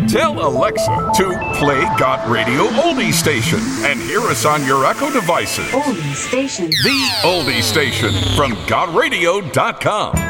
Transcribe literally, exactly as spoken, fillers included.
Tell Alexa to play Got Radio Oldie Station and hear us on your Echo devices. Oldie Station. The Oldie Station from got radio dot com.